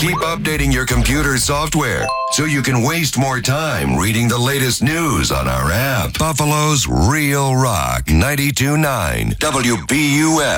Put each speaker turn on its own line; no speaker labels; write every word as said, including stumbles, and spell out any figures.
Keep updating your computer software so you can waste more time reading the latest news on our app. Buffalo's Real Rock ninety-two point nine W B U F.